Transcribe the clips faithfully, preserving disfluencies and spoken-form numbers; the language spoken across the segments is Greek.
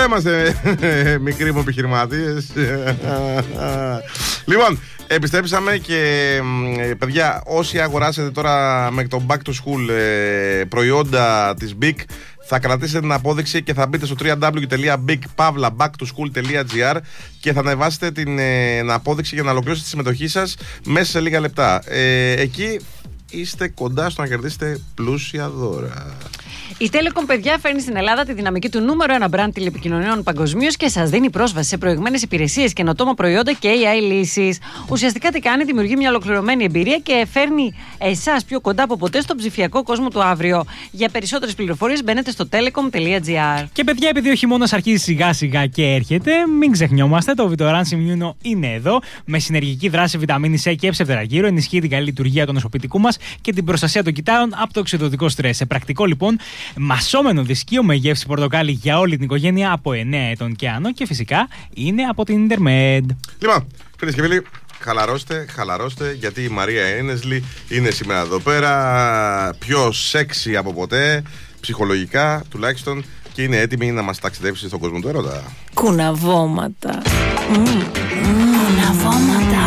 εδώ είμαστε, μικροί μου επιχειρηματίες. Λοιπόν, επιστρέψαμε και παιδιά, όσοι αγοράσετε τώρα με το Back to School προϊόντα της Big, θα κρατήσετε την απόδειξη και θα μπείτε στο double-u double-u double-u τελεία big pavla back to school τελεία gr και θα ανεβάσετε την ε, απόδειξη για να ολοκληρώσετε τη συμμετοχή σας μέσα σε λίγα λεπτά. Ε, εκεί είστε κοντά στο να κερδίσετε πλούσια δώρα. Η Telecom, παιδιά, φέρνει στην Ελλάδα τη δυναμική του νούμερο ένα brand τηλεπικοινωνιών παγκοσμίως και σας δίνει πρόσβαση σε προηγμένες υπηρεσίες, καινοτόμα προϊόντα και έι άι λύσεις. Ουσιαστικά τι κάνει, δημιουργεί μια ολοκληρωμένη εμπειρία και φέρνει εσάς πιο κοντά από ποτέ στον ψηφιακό κόσμο του αύριο. Για περισσότερες πληροφορίες μπαίνετε στο telecom τελεία gr. Και παιδιά, επειδή ο χειμώνας αρχίζει σιγά σιγά και έρχεται, μην ξεχνιόμαστε, το Vitoran Immuno είναι εδώ. Με συνεργική δράση βιταμίνη C και εψευδραγύρο, ενισχύει την καλή λειτουργία των νοσοποιητικού μας και την προστασία των κυτάρων από το οξυδωτικό στρες. Σε πρακτικό λοιπόν, μασόμενο δισκείο με γεύση πορτοκάλι για όλη την οικογένεια από εννέα ετών και άνω και φυσικά είναι από την Intermed. Λοιπόν, φίλες και φίλοι, χαλαρώστε, χαλαρώστε, γιατί η Μαρία Ένεσλι είναι σήμερα εδώ πέρα, πιο σεξι από ποτέ, ψυχολογικά τουλάχιστον, και είναι έτοιμη να μας ταξιδέψει στον κόσμο του έρωτα. Κουναβώματα. Κουναβώματα.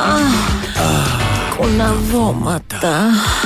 Κουναβώματα.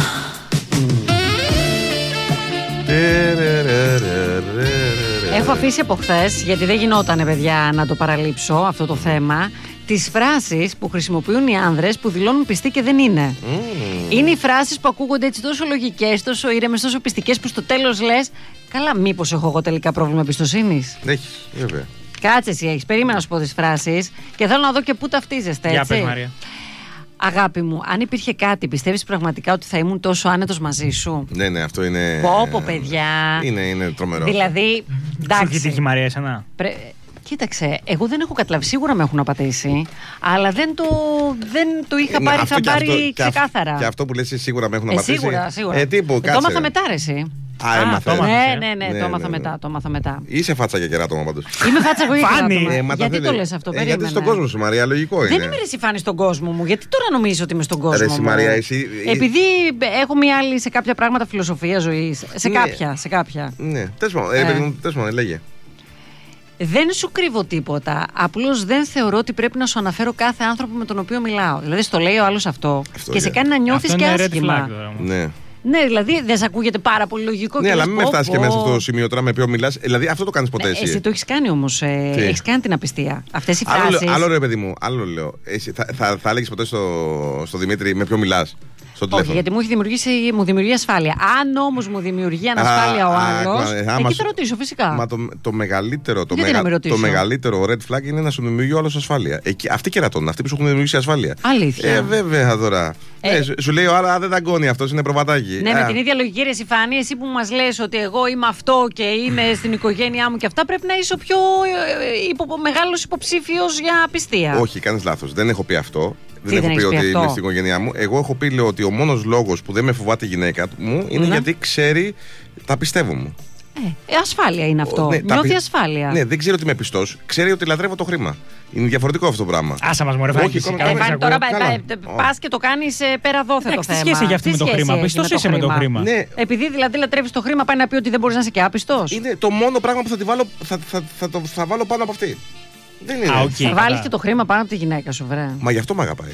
Έχω αφήσει από χθες, γιατί δεν γινότανε, παιδιά, να το παραλείψω αυτό το θέμα, τις φράσεις που χρησιμοποιούν οι άνδρες που δηλώνουν πιστοί και δεν είναι. Mm. Είναι οι φράσεις που ακούγονται έτσι τόσο λογικές, τόσο ήρεμες, τόσο πιστικές, που στο τέλος λες, καλά, μήπως έχω εγώ τελικά πρόβλημα εμπιστοσύνης? Έχεις, βέβαια. Κάτσε εσύ, έχεις. Περίμενα να σου πω τις φράσεις και θέλω να δω και πού ταυτίζεστε, έτσι. Για πες, Μαρία. Αγάπη μου, αν υπήρχε κάτι, πιστεύεις πραγματικά ότι θα ήμουν τόσο άνετος μαζί σου? Ναι, ναι, αυτό είναι. Πω, πω, παιδιά. Είναι, είναι τρομερό. Δηλαδή, εντάξει. Σου έχει τύχει, Μαρία, εσένα? Πρέ... Κοίταξε, εγώ δεν έχω καταλάβει. Σίγουρα με έχουν απατήσει, αλλά δεν το, δεν το είχα πάρει αυτό, χαμπάρι αυτό, ξεκάθαρα. Και, και αυτό που λες σίγουρα με έχουν ε, απατήσει. Σίγουρα, σίγουρα. Ε, τύπου, το έμαθα μετά, ρε, εσύ. Α, έμαθε. Ναι, ναι, ναι, ναι, το έμαθα ναι, ναι. μετά, το έμαθα μετά. Είσαι φάτσα για κεράτομα πάντως. Είμαι φάτσα εγώ για κεράτομα. Ε, γιατί θέλει. το λες αυτό, ε, περίμενε. Γιατί στον κόσμο σου, Μαρία, λογικό είναι. Δεν είμαι ρε Φάνη στον κόσμο μου, γιατί τώρα νομίζεις ότι είμαι στον κόσμο ρε, μου? Μαρία, εσύ... Επειδή έχω μία άλλη σε κάποια πράγματα φιλοσοφία ζωής. Σε ναι. κάποια, σε κάποια. Ναι, τέλος πάντων, λέγε. Δεν σου κρύβω τίποτα. Απλώς δεν θεωρώ ότι πρέπει να σου αναφέρω κάθε άνθρωπο με τον οποίο μιλάω. Δηλαδή, στο λέει ο άλλος αυτό, αυτό και yeah. σε κάνει να νιώθεις και άσχημα. Ναι. Ναι, δηλαδή δεν σε ακούγεται πάρα πολύ λογικό? Ναι, και αλλά μην με φτάσει και μέσα σε αυτό το πω. σημείο τώρα με ποιο μιλάς. Δηλαδή αυτό το κάνεις ποτέ, ναι, εσύ. Εσύ το έχεις κάνει όμως. Ε, έχεις κάνει την απιστία. Αυτές οι φράσεις. Άλλο, άλλο ρε παιδί μου, άλλο λέω. Εσύ, θα, θα, θα έλεγες ποτέ στο, στο Δημήτρη με ποιο μιλάς? Όχι, γιατί μου έχει δημιουργήσει μου δημιουργεί ασφάλεια. Αν όμως μου δημιουργεί ανασφάλεια ο άλλος, εκεί θα ρωτήσω φυσικά. Μα το, το, μεγαλύτερο, το, μεγα, το μεγαλύτερο red flag είναι να σου δημιουργεί ο άλλος ασφάλεια. Εκεί, αυτοί κερατώνουν, αυτοί που σου έχουν δημιουργήσει ασφάλεια. Αλήθεια. Ε, βέβαια τώρα. Ε, ε, σου λέει ο άλλος, δεν δαγκώνει, αυτός είναι προβατάκι. Ναι, ε, με την ίδια λογική, ρε Φάνη, εσύ που μας λες ότι εγώ είμαι αυτό και είμαι στην οικογένειά μου και αυτά, πρέπει να είσαι ο πιο υπο, μεγάλος υποψήφιος για απιστία. Όχι, κάνεις λάθος. Δεν έχω πει αυτό. Δεν Τι, έχω δεν πει ότι αυτό? είμαι στην οικογένειά μου. Εγώ έχω πει λέω, ότι ο μόνος λόγος που δεν με φοβάται η γυναίκα μου είναι ναι. γιατί ξέρει τα πιστεύω μου. Ε, ασφάλεια είναι αυτό. Ναι, νιώθει πι... ασφάλεια. Ναι, δεν ξέρει ότι είμαι πιστός. Ξέρει ότι λατρεύω το χρήμα. Είναι διαφορετικό αυτό το πράγμα. Άσα μας μωρέ, Φάνη. Τώρα πας και το κάνεις πέρα δόθε το θέμα. Τι σχέση έχει αυτή με το χρήμα? Πιστός είσαι με το χρήμα. Επειδή δηλαδή λατρεύεις το χρήμα, πάει να πει ότι δεν μπορείς να είσαι και άπιστος? Είναι το μόνο πράγμα που θα τη βάλω, θα, θα, θα, θα, θα βάλω πάνω από αυτή. Δεν είναι. Α, okay, θα βάλεις και το χρήμα πάνω από τη γυναίκα σου, βρε. Μα γι' αυτό με αγαπάει.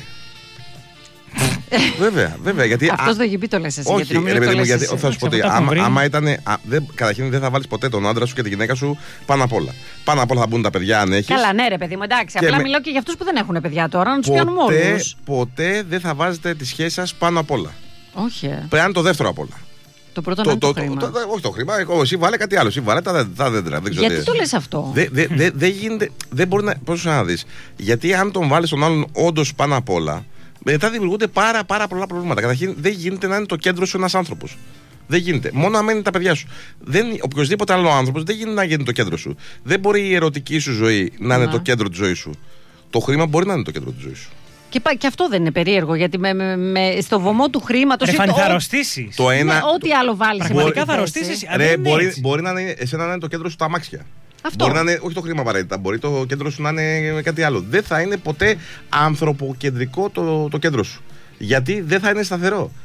Βέβαια, βέβαια. Γιατί, αυτός δεν γυπεί το λες εσύ. Όχι, γιατί, ρε, παιδί μου, γιατί εσύ. θα σου πω ότι άμα, άμα ήταν. Α, δεν, καταρχήν δεν θα βάλεις ποτέ τον άντρα σου και τη γυναίκα σου πάνω απ' όλα. Πάνω απ' όλα θα μπουν τα παιδιά αν έχεις. Καλά, ναι, ρε παιδί μου, εντάξει. Απλά με... μιλάω και για αυτούς που δεν έχουν παιδιά τώρα, να τους ποτέ, πιάνουμε όλους. Ποτέ δεν θα βάζετε τη σχέση σας πάνω απ' όλα. Όχι. Ε. Πρέπει να είναι το δεύτερο απ' όλα. Το πρώτο το, είναι το, το χρήμα. Το, το, όχι το χρήμα, εσύ βάλε κάτι άλλο. Εσύ βάλε τα, τα δέντρα. Δεν ξέρω γιατί τι. Το λες αυτό? Δεν δε, δε, δε γίνεται. Δεν μπορεί να. Πώς να δεις. Γιατί αν τον βάλεις τον άλλον όντως πάνω απ' όλα, μετά δημιουργούνται πάρα, πάρα πολλά προβλήματα. Καταρχήν δεν γίνεται να είναι το κέντρο σου ένας άνθρωπος. Δεν γίνεται. Μόνο να μένει τα παιδιά σου. Δεν, οποιοδήποτε άλλο άνθρωπος δεν γίνεται να γίνει το κέντρο σου. Δεν μπορεί η ερωτική σου ζωή να είναι να. το κέντρο της ζωής σου. Το χρήμα μπορεί να είναι το κέντρο της ζωής σου. Και, και αυτό δεν είναι περίεργο, γιατί με, με, με, στο βωμό του χρήματος. Ρε Φάνη, θα αρρωστήσεις. Το ένα. Ναι, ό,τι άλλο βάλεις. Πραγματικά θα αρρωστήσεις. Μπορεί, μπορεί να είναι, εσένα να είναι το κέντρο σου τα αμάξια. Αυτό. Μπορεί να είναι, όχι το χρήμα απαραίτητα, μπορεί το κέντρο σου να είναι κάτι άλλο. Δεν θα είναι ποτέ ανθρωποκεντρικό το, το κέντρο σου. Γιατί δεν θα είναι σταθερό.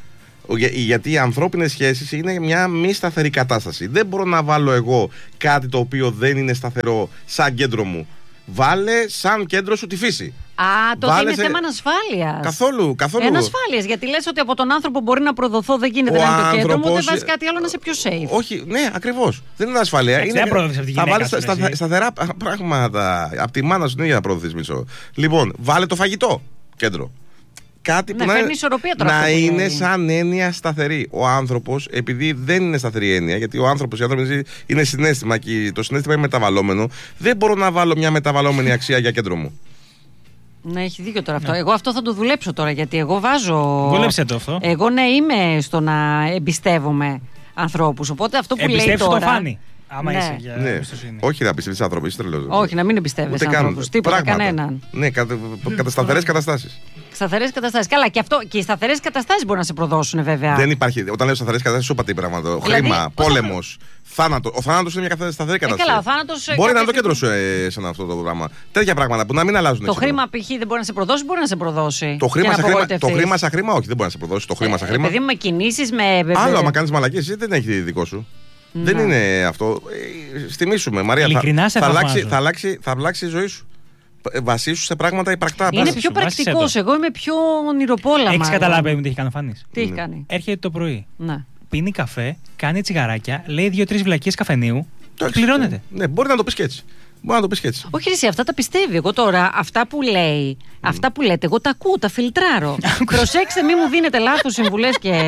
Για, γιατί οι ανθρώπινες σχέσεις είναι μια μη σταθερή κατάσταση. Δεν μπορώ να βάλω εγώ κάτι το οποίο δεν είναι σταθερό σαν κέντρο μου. Βάλε σαν κέντρο σου τη φύση. Α, τότε Βάλε είναι σε... θέμα ανασφάλειας. Καθόλου, καθόλου. Ένα ασφάλειας. Γιατί λες ότι από τον άνθρωπο μπορεί να προδοθώ, δεν γίνεται Ο να είναι το κέντρο μου, άνθρωπος... δεν βάζει κάτι άλλο να είσαι πιο safe. Όχι, ναι, ακριβώς. Δεν είναι ασφαλεία. Είναι... Δεν πρόδοθες από τη γυναίκα. Θα βάλεις στα, στα, σταθερά πράγματα. Από τη μάνα σου είναι για να προδοθείς, Μισό. Λοιπόν, βάλε το φαγητό κέντρο. Κάτι ναι, που να, ισορροπία τώρα να αυτό είναι λέει. σαν έννοια σταθερή. Ο άνθρωπος, επειδή δεν είναι σταθερή έννοια, γιατί ο άνθρωπος, η άνθρωποι είναι συναίσθημα και το συναίσθημα είναι μεταβαλλόμενο, δεν μπορώ να βάλω μια μεταβαλλόμενη αξία για κέντρο μου. Ναι, έχει δίκιο τώρα αυτό. Ναι. Εγώ αυτό θα το δουλέψω τώρα, γιατί εγώ βάζω. Δούλεψε το αυτό. Εγώ ναι, είμαι στο να εμπιστεύομαι ανθρώπους. Οπότε αυτό που λέει τώρα. Το φάνη. Άμα ναι. είσαι για ναι. εμπιστοσύνη. Όχι να πιστεύεις ανθρώπους, είσαι τρελός. Όχι, να μην εμπιστεύεσαι ανθρώπους. Τίποτα, κανέναν. Ναι, κατά, κατά σταθερές καταστάσεις. Σταθερές καταστάσεις. Καλά, και, αυτό, και οι σταθερές καταστάσεις μπορούν να σε προδώσουν, βέβαια. Δεν υπάρχει. Όταν λέω σταθερές καταστάσεις, σου είπα τι πράγματα. Δηλαδή, χρήμα, πόλεμος, θα... θάνατο. Ο θάνατος είναι μια σταθερή κατάσταση. Ε, καλά, ο θάνατος. Μπορεί κάθε... να είναι το κέντρο σου ε, σαν αυτό το πράγμα. Τέτοια πράγματα που να μην αλλάζουν. Το χρήμα π.χ. δεν μπορεί να σε προδώσει, μπορεί να σε προδώσει. Το χρήμα, σαν χρήμα, το χρήμα σαν χρήμα, όχι, δεν μπορεί να σε προδώσει. Το χρήμα ε, σαν χρήμα. Επειδή με κινήσεις, με. Άλλο, άμα κάνει μαλακίες, δεν έχει δικό σου. Ναι. Δεν είναι αυτό. Ε, Στιμίσουμε, Μαρία. Θα, θα, αλλάξει, θα, αλλάξει, θα αλλάξει η ζωή σου. Βασίσου σε πράγματα υπαρκτά. Είναι πιο πρακτικός. Εγώ είμαι πιο ονειροπόλαμα. Έχεις καταλάβει τι έχει κάνει ο Φανής? Τι έχει κάνει? Έρχεται το πρωί. Ναι. Πίνει καφέ, κάνει τσιγαράκια, λέει δύο-τρεις βλακίες καφενείου και πληρώνεται. Ναι, μπορεί να το πει και έτσι. Μπορεί να το πει και έτσι. Όχι, εσύ, αυτά τα πιστεύει. Εγώ τώρα, αυτά που λέει, mm. αυτά που λέτε, εγώ τα ακούω, τα φιλτράρω. Προσέξτε, μην μου δίνετε λάθος συμβουλές και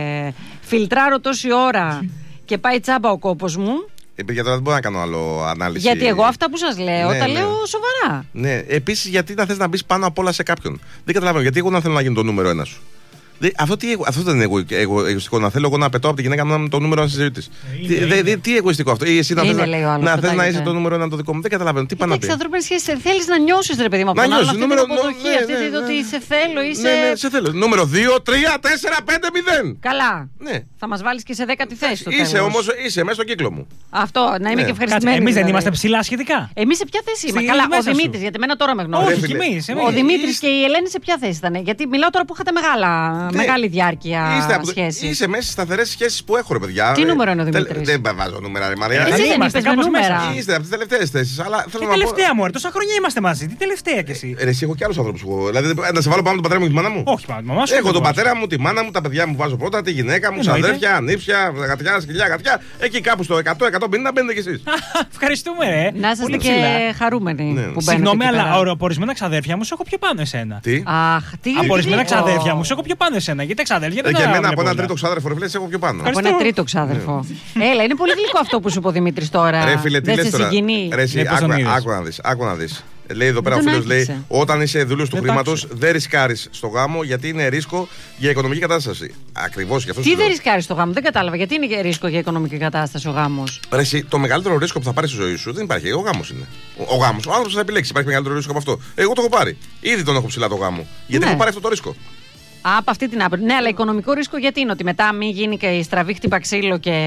φιλτράρω τόση ώρα και πάει τσάμπα ο κόπος μου. Για τώρα δεν μπορώ να κάνω άλλο ανάλυση. Γιατί εγώ αυτά που σας λέω, ναι, τα ναι. λέω σοβαρά. Ναι, επίσης γιατί να θες να μπεις πάνω απ' όλα σε κάποιον. Δεν καταλαβαίνω, γιατί εγώ να θέλω να γίνω το νούμερο ένα σου. Δε, αυτό, τι, αυτό δεν είναι εγω, εγω, εγωιστικό. Να θέλω εγώ να πετώ από τη γυναίκα μου να είμαι το νούμερο ένα στη ζωή της. Τι, τι εγωιστικό αυτό. Ή εσύ να είναι, θες να, να, θες να είσαι το νούμερο ένα το δικό μου. Δεν καταλαβαίνω. Τι πάνε να πει. Έχει ανθρώπινες σχέσεις. Θέλεις να νιώσεις, ρε παιδί μου, από τον άλλον. Αυτή την αποδοχή, αυτή την ότι σε θέλω ή σε. Ναι, ναι, σε θέλω. Νούμερο δύο, τρία, τέσσερα, πέντε, μηδέν. Καλά. Ναι. Θα μας βάλεις και σε δέκατη θέση. Είσαι όμως, είσαι μέσα στο κύκλο μου. Αυτό, να είμαι και ευχαριστημένη. Εμείς δεν είμαστε ψηλά σχετικά. Εμείς σε ποια θέση είμαστε? Καλά, ο Δημήτρης, γιατί εμένα τώρα με γνώρισε. Ο Δημήτρης και η Ελένη σε ποια θέση ήταν? Γιατί μιλάω τώρα που είχατε μεγάλη διάρκεια. Είστε, είσαι μέσα στις σταθερές σχέσεις που έχω, ρε παιδιά. Τι νούμερο είναι ο Δημήτρης? Δεν βάζω νούμερα, ρε Μαρία. Εσύ δεν είπες με νούμερα. Είστε από τις τελευταίες θέσεις. Τι τελευταία μου, τόσα χρόνια είμαστε μαζί. Τι τελευταία κι εσύ? Εσύ έχω και άλλους ανθρώπους. Δηλαδή να σε βάλω πάνω τον πατέρα μου και τη μάνα μου. Όχι, πάνω μαμά σου. Έχω τον πατέρα μου, τη μάνα μου, τα παιδιά μου βάζω πρώτα, τη γυναίκα μου, ξαδέρφια, ανήψια, γατιά, σκυλιά, γατιά. Εκεί κάπου στο εκατό με εκατόν πενήντα μπαίνετε κι εσείς. Ευχαριστούμε, ρε. Να είσαστε και χαρούμενοι που μπαίνετε. Συγγνώμη, αλλά από ορισμένα ξαδέρφια μου σου έχω πιο πάνω εσένα. Τι? Από ορισμένα ξαδέρφια μου σου έχω πιο πάνω εσένα. Γιατί τα ξαδέρφια δεν είναι. Από ένα τρίτο ξάδερφο, ρε φίλε, έχω πιο πάνω. Από ένα τρίτο ξάδερφο. Έλα, είναι πολύ γλυκό αυτό που σου είπε ο Δημήτρης τώρα. Ρε φίλε, τι λες τώρα? Ρε εσύ, άκου να δεις, άκου να δεις. Λέει εδώ πέρα ο φίλος, λέει, όταν είσαι δούλος του χρήματος, δεν ρισκάρεις στο γάμο γιατί είναι ρίσκο για οικονομική κατάσταση. Ακριβώς γι' αυτό. Τι δεν ρισκάρεις στο γάμο, δεν κατάλαβα. Γιατί είναι ρίσκο για οικονομική κατάσταση ο γάμος? Ρε εσύ, το μεγαλύτερο ρίσκο που θα πάρεις στη ζωή σου δεν υπάρχει. Ο γάμος είναι. Ο, ο γάμος. Ο άνθρωπος θα επιλέξει. Υπάρχει μεγαλύτερο ρίσκο από αυτό. Εγώ το έχω πάρει. Ήδη τον έχω ψηλά το γάμο. Γιατί ναι. έχω πάρει αυτό το ρίσκο. Α, από αυτή την άποψη. Ναι, αλλά οικονομικό ρίσκο γιατί είναι? Ότι μετά μην γίνει και η στραβή χτύπα ξύλο και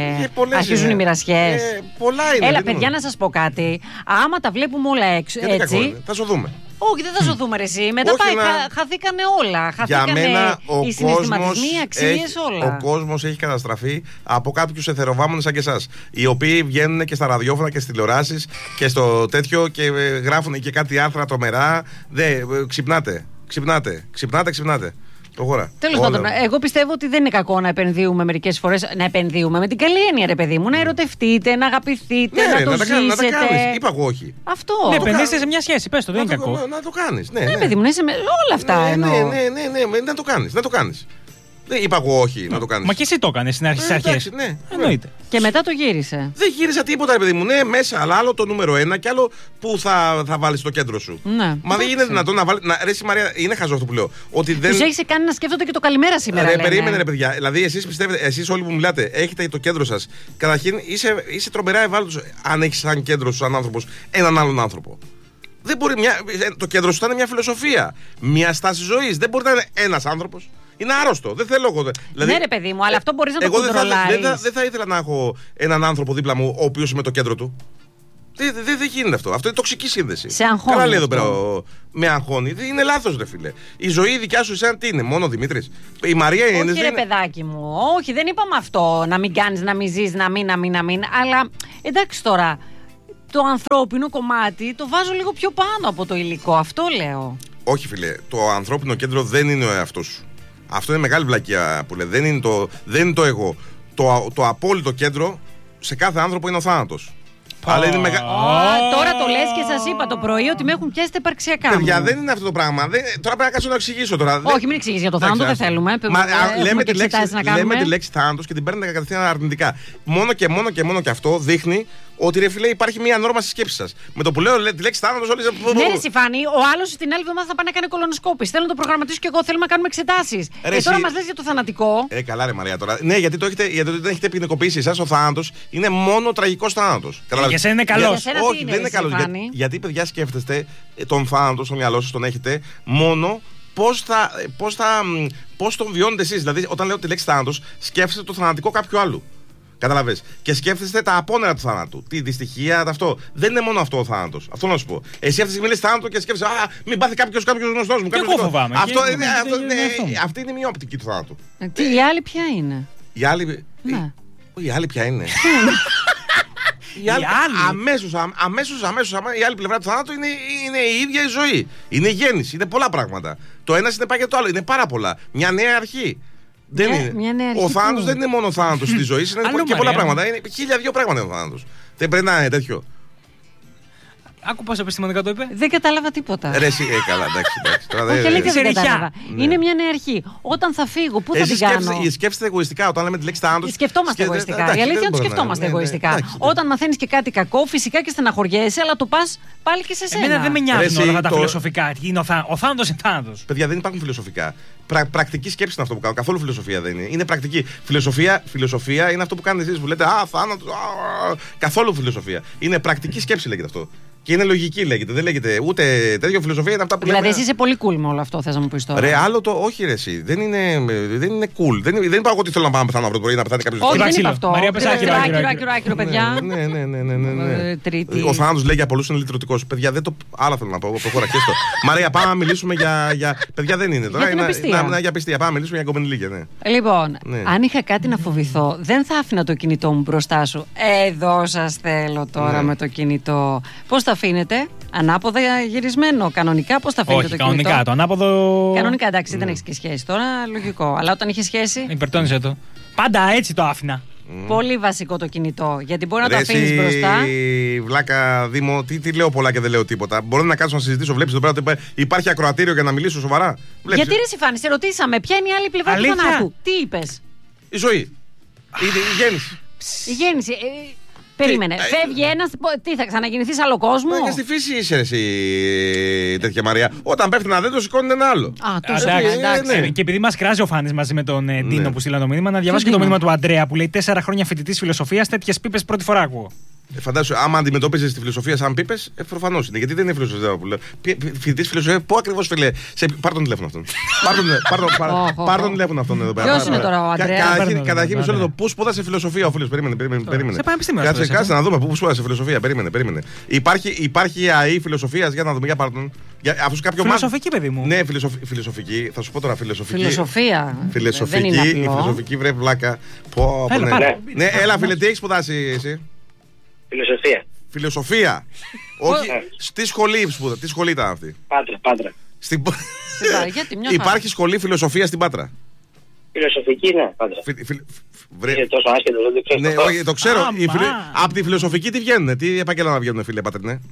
ε, αρχίζουν είναι. οι μοιρασιές. Ε, πολλά είναι. Έλα, παιδιά, να σας πω κάτι. Άμα τα βλέπουμε όλα έξω. Γιατί έτσι. κακό είναι. Θα σου δούμε. Όχι, δεν θα σου δούμε, ρε εσύ. Μετά πάει, να... χαθήκανε όλα. Χαθήκανε για μένα, οι συναισθηματισμοί, οι αξίες, όλα. Ο κόσμος έχει καταστραφεί από κάποιους εθεροβάμονες σαν και εσάς. Οι οποίοι βγαίνουν και στα ραδιόφωνα και στις τηλεοράσεις και στο τέτοιο και γράφουν και κάτι άρθρα τρομερά. Δε, ξυπνάτε, ξυπνάτε, ξυπνάτε, ξυπνάτε. Τέλος πάντων, εγώ πιστεύω ότι δεν είναι κακό να επενδύουμε μερικές φορές. Να επενδύουμε με την καλή έννοια, ρε παιδί μου. Να ερωτευτείτε, να αγαπηθείτε, ναι, να ρε, το να ζήσετε. Να τα κάνεις. Είπα εγώ όχι. Αυτό. Ναι, επενδύσετε σε μια σχέση, πες το, δεν είναι το, κακό. Να, να το κάνεις. Ναι, ναι, ναι. παιδί μου, είσαι με... όλα αυτά ναι, εννοώ. Ναι, ναι, ναι, ναι, να το κάνεις. Να το κάνεις. Δεν είπα εγώ όχι να το κάνεις. Μα και εσύ το έκανες στην αρχή στις αρχές. Ναι, εννοείται. Και μετά το γύρισε. Δεν γύρισα τίποτα, παιδί μου. Ναι, μέσα, αλλά άλλο το νούμερο ένα και άλλο που θα, θα βάλεις στο κέντρο σου. Ναι. Μα δεν είναι δυνατόν να βάλει. Ρε, εσύ Μαρία, είναι χαζό αυτό που λέω. Ότι δεν... Τους έχεις κάνει να σκέφτονται και το καλημέρα σήμερα. Ρε, περίμενε, ρε παιδιά. Δηλαδή, εσείς πιστεύετε, εσείς όλοι που μιλάτε, έχετε το κέντρο σας. Καταρχήν, είσαι, είσαι τρομερά ευάλωτος αν έχεις σαν κέντρο σου, σαν άνθρωπος, έναν άλλον άνθρωπο. Δεν μπορεί μια, το κέντρο σου θα είναι μια φιλοσοφία. Μια στάση ζωής. Δεν μπορεί να είναι ένας άνθρωπος. Είναι άρρωστο. Δεν θέλω εγώ. Δηλαδή, ναι, ρε παιδί μου, αλλά αυτό μπορείς να το κοντρολάρεις. Εγώ δεν θα, δεν θα ήθελα να έχω έναν άνθρωπο δίπλα μου, ο οποίος είμαι το κέντρο του. Δεν δε, δε γίνεται αυτό. Αυτό είναι τοξική σύνδεση. Σε αγχώνει. Καλά λέει εδώ πέρα. Ο, με αγχώνει. Είναι λάθος, ρε φίλε. Η ζωή δικιά σου εσένα τι είναι, μόνο ο Δημήτρης. Η Μαρία είναι. Όχι, ρε είναι... παιδάκι μου. Όχι, δεν είπαμε αυτό. Να μην κάνεις, να μην ζεις, να μην, να μην, να μην. Αλλά εντάξει τώρα. Το ανθρώπινο κομμάτι το βάζω λίγο πιο πάνω από το υλικό. Αυτό λέω. Όχι, φίλε. Το ανθρώπινο κέντρο δεν είναι ο εαυτός σου. Αυτό είναι μεγάλη βλακεία που λέει. Δεν είναι το, δεν είναι το εγώ. Το, το απόλυτο κέντρο σε κάθε άνθρωπο είναι ο θάνατος. Αλλά είναι μεγα... oh, τώρα το λες και σας είπα το πρωί ότι με έχουν πιάσει τα υπαρξιακά. Παιδιά, δεν είναι αυτό το πράγμα. Δεν... Τώρα πρέπει να κάτσω να εξηγήσω τώρα. Όχι, μην εξηγείς για το θάνατο, δεν θέλουμε. Μα, α, λέμε, τη λέξη, λέμε τη λέξη θάνατος και την παίρνετε κατευθείαν αρνητικά. Μόνο και μόνο και μόνο και αυτό δείχνει ότι ρε φίλε υπάρχει μια νόρμα στη σκέψη σας. Με το που λέω τη λέξη θάνατος, όλοι. Ναι, ρε Σιφάνη, ο άλλος την άλλη εβδομάδα θα πάει να κάνει κολονοσκόπηση. Θέλω να το προγραμματίσω και εγώ, θέλουμε να κάνουμε εξετάσεις. Ε, τώρα μας λες για το θανατικό. Ε, καλά, ρε Μαρία τώρα. Ναι, γιατί το έχετε, γιατί δεν έχετε ποινικοποιήσει εσάς ο θάνατος είναι μόνο ο τραγικός θάνατος. Για σένα είναι καλός. Όχι, δεν είναι καλός. Γιατί, γιατί παιδιά σκέφτεστε τον θάνατο στο μυαλό σας, τον έχετε μόνο. Πώς, θα, πώς, θα, πώς τον βιώνετε εσείς. Δηλαδή, όταν λέω τη λέξη θάνατος, σκέφτεστε το θανατικό κάποιου άλλου. Καταλαβες. Και σκέφτεστε τα απόνερα του θάνατου. Τη δυστυχία, αυτό. Δεν είναι μόνο αυτό ο θάνατος. Αυτό να σου πω. Εσύ αυτή τη στιγμή λες θάνατο και σκέφτεσαι, α, μην πάθει κάποιος κάποιος γνωστός μου. Και εγώ φοβάμαι. Αυτό, και είναι, αυτό, είναι, αυτή είναι μια οπτική του θάνατου. Ε, τι, η άλλη ποια είναι. Η άλλη. Ναι. Η, η άλλη ποια είναι. Η άλλη, αμέσως, α, αμέσως, αμέσως, αμέσως, η άλλη πλευρά του θανάτου είναι, είναι η ίδια η ζωή. Είναι η γέννηση, είναι πολλά πράγματα. Το ένα συνεπάγεται το άλλο, είναι πάρα πολλά. Μια νέα αρχή. Δεν μια, είναι. Μια νέα αρχή ο θάνατος δεν είναι μόνο θάνατος στη ζωή, είναι Αλλού, και πολλά πράγματα. Είναι χίλια δύο πράγματα είναι ο θάνατος. Δεν περνάει τέτοιο. Άκου πώς επιστημονικά το είπε. Δεν κατάλαβα τίποτα. Ρε, εσύ, ε, καλά, εντάξει. εντάξει. Τώρα, Όχι, δεν, αλήθεια δεν Ξεριχιά. κατάλαβα. Ναι. Είναι μια νέα αρχή. Όταν θα φύγω, πού θα Εσύ την κάνω. σκέφτεσαι, σκέφτεσαι εγωιστικά όταν λέμε τη λέξη θάνατος. Σκεφτόμαστε σκέφτεσαι- εγωιστικά. εντάξει, Η αλήθεια δεν είναι ότι μπορώ να- σκεφτόμαστε ναι, ναι, εγωιστικά. εντάξει, ναι. Όταν μαθαίνεις και κάτι κακό, φυσικά και στεναχωριέσαι, αλλά το πας πάλι και σε σένα. Εμένα δεν με Ρε, νοιάζουν εσύ, όλα αυτά τα το- φιλοσοφικά. Τι είναι ο, θά... ο θάνατος είναι θάνατος. Παιδιά, δεν υπάρχουν φιλοσοφικά. Πρα, πρακτική σκέψη είναι αυτό που κάνω. Καθόλου φιλοσοφία δεν είναι. Είναι πρακτική. Φιλοσοφία, φιλοσοφία είναι αυτό που κάνετε εσείς που λέτε α, θάνατος. Α, καθόλου φιλοσοφία. Είναι πρακτική σκέψη λέγεται αυτό. Και είναι λογική λέγεται. Δεν λέγεται ούτε τέτοιο. Φιλοσοφία είναι αυτά που Δηλαδή, λέμε. εσύ είσαι πολύ cool με όλο αυτό, θες να μου πεις τώρα. Ρε, άλλο το. Όχι, ρε, εσύ. Δεν είναι, δεν είναι cool. Δεν, δεν είπα εγώ ότι θέλω να πάω να πεθάνω αύριο το πρωί να πεθάνει κάποιο. Όχι, δεν Ξύλο. είπα αυτό. Μαρία, πες άκυρο, άκυρο, άκυρο, άκυρο. άκυρο, άκυρο, παιδιά. Ναι, ναι, ναι, ναι, ναι, ναι. Ε, Τρίτη. Ο θάνατος λέει για πολλούς είναι λυτρωτικός. Παιδιά, δεν το. Άλλα θέλω να πω. Προχώρα και στο. Μαρία, πάμε να μιλήσουμε για. για... Παιδιά, δεν είναι τώρα. την Είναι- απιστία. να- να- Για πιστία. Πάμε να μιλήσουμε για κομμενιλίκια, ναι. Λοιπόν, Ναι. αν είχα κάτι να φοβηθώ, δεν θα άφηνα το κινητό μου μπροστά σου. Εδώ σας θέλω τώρα Ναι. με το κινητό. Πώς θα αφήνετε, ανάποδα γυρισμένο, κανονικά πώς θα αφήνετε Όχι, το κανονικά. κινητό. Το ανάποδο. Κανονικά, εντάξει, δεν έχει και σχέση τώρα, λογικό. Αλλά όταν είχε σχέση, Υπερτώνησε το. Πάντα έτσι το άφηνα. πολύ βασικό το κινητό. Γιατί μπορεί να Ρε, το αφήνει εσύ, μπροστά. Βλάκα Δήμο, τι, τι λέω πολλά και δεν λέω τίποτα. Μπορώ να κάτσω να συζητήσω. Βλέπει εδώ πέρα ότι υπά- υπάρχει ακροατήριο για να μιλήσω σοβαρά. Βλέπεις, Γιατί ρε Σιφάνη, σε ρωτήσαμε, ποια είναι η άλλη πλευρά Αλήθεια? του θανάτου. Τι είπε, η ζωή. Η, η γέννηση. η γέννηση. Ε, περίμενε. ε, Φεύγει ένα, τι θα ξαναγεννηθεί άλλο κόσμο. Μα και στη φύση είσαι ρε, εσύ τέτοια Μαρία. Όταν πέφτει ένα δέντρο, σηκώνει ένα άλλο. Α, τόσο Εντάξει, εντάξει. ναι. Και επειδή μα κράζει ο Φάνη μαζί με τον ε, Ντίνο Ναι. που στείλαν το μήνυμα, να διαβάσω και Ποιο το μήνυμα Ντίνο? του Αντρέα που λέει τέσσερα χρόνια φοιτητή φιλοσοφία, τέτοιε πίπε πρώτη φορά ακούω. Ε, Φαντάσου, άμα αντιμετώπιζε τη φιλοσοφία σαν πίπε, ε, προφανώ είναι. Γιατί δεν είναι φιλοσοφία που λέω. Φοιτητή φιλοσοφία, πού ακριβώ φίλε. Σε... Πάρ τον τηλέφωνο αυτόν. Πάρ τον- πάρ τον- πάρ- Οχ, οχ, Πάρ τον οχ. τηλέφωνο αυτόν εδώ πέρα. Ποιος Πάρ- είναι πάρ- τώρα ο Κα- Αντρέα? καταρχήν- Παίρνω τον Καταρχήν, μισό Αντρέα. λεπτό. Πού σπούδασε φιλοσοφία ο φίλο. Περίμενε, περίμενε. περίμενε. Σε πανεπιστήμιο Κάτσε, σπούδασε, κάτσε να δούμε πού σπούδασε φιλοσοφία. Περίμενε, περίμενε. Υπάρχει, υπάρχει ΑΕ φιλοσοφία, για να δούμε για πάρ τον. Για, αφού κάποιο μάθημα- Φιλοσοφική, παιδί μου. Ναι, φιλοσοφ- φιλοσοφική. Θα σου πω τώρα φιλοσοφική. Φιλοσοφία. Δεν είναι Φιλοσοφική, η απλό. φιλοσοφική βρε βλάκα. Πω, πω, Έλα, ναι. πάρε. Ναι, έλα φίλε, τι έχει σπουδάσει εσύ. Φιλοσοφία. Φιλοσοφία. Όχι, Ναι. στη σχολή σπούδα. Τι σχολή ήταν αυτή. Πάτρα, Πάτρα. Στην... Σιγά, γιατί μια χαρά. Υπάρχει σχολή φιλοσοφία στην Πάτρα. Φιλοσοφική, ναι, Πάτρα. Φι- φι- βρε- Είναι τόσο άσχετο, δεν το ξέρω. Ναι, όχι, το ξέρω. Άμα. Η φιλο- Από τη φιλοσοφική τι βγαίνουν, τι επαγγέλματα βγαίνουν, φίλε Πατρινέ. Ε,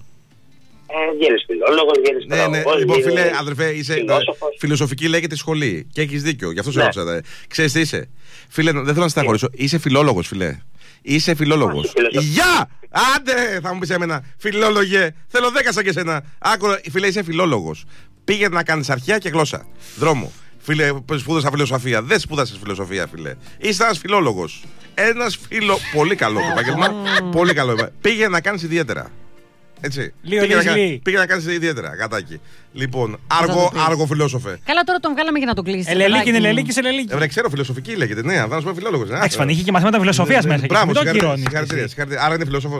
Γέρες φιλόλογος, γέρες Ναι, ναι. παιδαγωγός, Λοιπόν, γέρες φίλε, αδερφέ, είσαι. φιλόσοφος. Φιλοσοφική λέγεται σχολή. Και έχει δίκιο, γι' αυτό σε Ναι. ρώτησα. Ξέρει τι είσαι. Φίλε, δεν θέλω να στεναχωρήσω. Είσαι φιλόλογο, φίλε. Είσαι φιλόλογο. Όχι, φιλοσοφ- Γεια! Άντε, θα μου πει εμένα. Φιλόλογε. Θέλω δέκα σαν και εσένα. Άκουρα, φίλε, είσαι φιλόλογο. Πήγαινε να κάνει αρχαία και γλώσσα. Δρόμο. Φίλε, σπούδασα φιλοσοφία. Δεν σπούδασε φιλοσοφία, φίλε. Είσαι ένα φιλόλογο. Ένα φιλο. Πολύ καλό επάγγελμα. Πολύ καλό επάγγελμα. Πήγαινε να κάνει ιδιαίτερα. Έτσι. Λίγο, Πήγαινε λίγο, να, κα- λίγο. πήγαινε να κάνει ιδιαίτερα. Γατάκι. Λοιπόν, το άργο, πεις. άργο φιλόσοφε. Καλά, τώρα τον βγάλαμε για να τον κλείσει. Ελελίκη είναι ελελίκη, ελελίκη. Ε, βρε, ξέρω, φιλοσοφική λέγεται. Ναι, αν θα σου πω φιλόλογο. Εντάξει, φανεί, είχε και μαθήματα φιλοσοφία μέσα. Μπράβο, και μην το συγχαρητήρια, ακυρώνεις. συγχαρητήρια, συγχαρητήρια. Άρα είναι φιλόσοφο.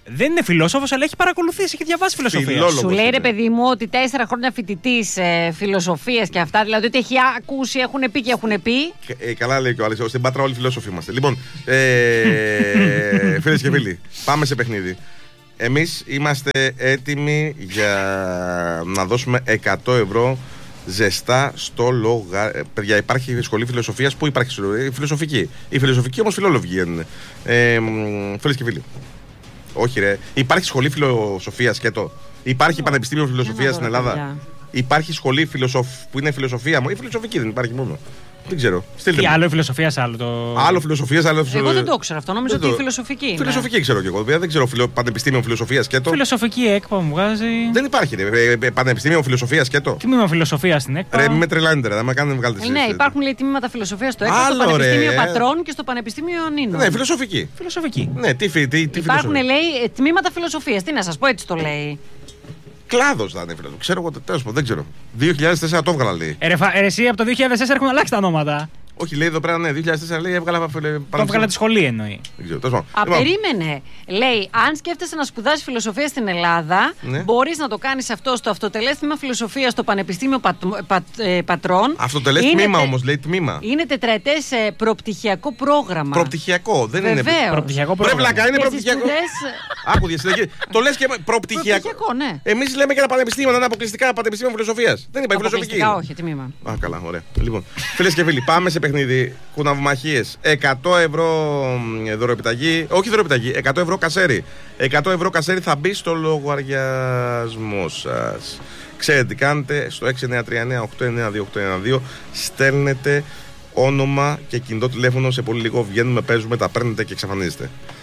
Δεν είναι φιλόσοφος, αλλά έχει παρακολουθήσει, έχει διαβάσει φιλοσοφία. Φιλόλογος Σου λέει είναι. ρε παιδί μου ότι τέσσερα χρόνια φοιτητή ε, φιλοσοφία και αυτά, δηλαδή ότι έχει ακούσει, έχουν πει και έχουν πει. Ε, καλά λέει και ο Άλεξ, στην Πάτρα όλοι φιλόσοφοι είμαστε. Λοιπόν, ε, φίλες και φίλοι, πάμε σε παιχνίδι. Εμείς είμαστε έτοιμοι για να δώσουμε εκατό ευρώ ζεστά στο λογα... Παιδιά, υπάρχει σχολή φιλοσοφίας. Πού υπάρχει σχολή? Η φιλοσοφική. Η φιλοσοφική όμως φιλόλογοι είναι. Ε, φίλες και φίλοι. Όχι ρε. Υπάρχει σχολή φιλοσοφίας σκέτο. Υπάρχει πανεπιστήμιο φιλοσοφίας στην Ελλάδα. παιδιά. Υπάρχει σχολή φιλοσοφ... που είναι φιλοσοφία. Η φιλοσοφική δεν υπάρχει μόνο. Δεν ξέρω. Στείλτε Τι μου. άλλο η φιλοσοφία, άλλο το. Άλλο φιλοσοφίας, άλλο. Εγώ δεν το ξέρω αυτό. Νόμιζα Δεν ότι η το- φιλοσοφική είναι. Φιλοσοφική ξέρω κι εγώ. Δεν ξέρω φιλο... πανεπιστήμιο φιλοσοφίας σκέτο. Φιλοσοφική έκπα μου βγάζει. Δεν υπάρχει ρε. Ε, ε, Πανεπιστήμιο φιλοσοφίας σκέτο. Τμήμα φιλοσοφία στην έκπα. Ρε, μη με τρελάνετε, ρε. Να με κάνετε βγάλετε Ε, ναι, εσείς. υπάρχουν λέει τμήματα φιλοσοφία στο ΕΚΠΑ, στο Άλλο, Πανεπιστήμιο ρε. Πατρών και στο Πανεπιστήμιο Νίνων. Ναι, φιλοσοφική. Φιλοσοφική. Ναι, τι, φι- τι, τι Υπάρχουν φιλοσοφία. λέει ε, τμήματα φιλοσοφία. Τι να σα πω, έτσι το λέει. Κλάδος θα είναι φιλοσοφία. Ξέρω εγώ, τέλος πάντων, δεν ξέρω. δύο χιλιάδες τέσσερα το έβγαλα λέει. Ε, ρε, φα- ε, ρε, εσύ από το δύο χιλιάδες τέσσερα έχουν αλλάξει τα ονόματα. Όχι, λέει εδώ πέρα, ναι, δύο χιλιάδες τέσσερα λέει έβγαλα. Το έβγαλα τη σχολή εννοεί. Δεν ξέρω, τέλος Α, πάντων. Λοιπόν, περίμενε. Λέει, αν σκέφτεσαι να σπουδάσει φιλοσοφία στην Ελλάδα, Ναι. μπορεί να το κάνει αυτό στο αυτοτελές τμήμα φιλοσοφία στο Πανεπιστήμιο Πατ, Πατ, ε, Πατρών. αυτοτελές Είναι τμήμα τε- όμως, λέει τμήμα. Είναι τετραετές ε, προπτυχιακό πρόγραμμα. Προπτυχιακό, δεν είναι. Βεβαίως. Προπτυχιακό Βρε πρόγραμμα. βλακά, είναι Και στις προπτυχιακό. σπουδές- Άκου διασυνταγή. Το λες και προπτυχιακό. Προπτυχιακό, ναι. Εμείς λέμε και ένα πανεπιστήμιο, να είναι αποκλειστικά πανεπιστήμιο φιλοσοφίας. Δεν υπάρχει φιλοσοφική. Αποκλειστικά όχι, τμήμα. Α, καλά, ωραία. Λοιπόν, φίλες και φίλοι, πάμε σε παιχνίδι. Κουναυμαχίες. εκατό ευρώ μ, δωροεπιταγή. Όχι δωροεπιταγή, εκατό ευρώ κασέρι. εκατό ευρώ κασέρι θα μπει στο λογαριασμό σας. Ξέρετε τι κάνετε. Στο έξι εννιά τρία εννιά οκτώ εννιά δύο οκτώ ένα δύο στέλνετε όνομα και κινητό τηλέφωνο. Σε πολύ λίγο βγαίνουμε, παίζουμε, τα παίρνετε και εξαφανίζετε.